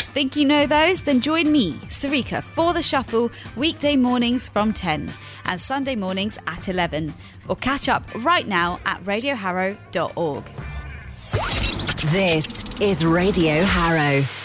Think you know those? Then join me, Sarika, for The Shuffle, weekday mornings from 10 and Sunday mornings at 11. Or catch up right now at radioharrow.org. This is Radio Harrow.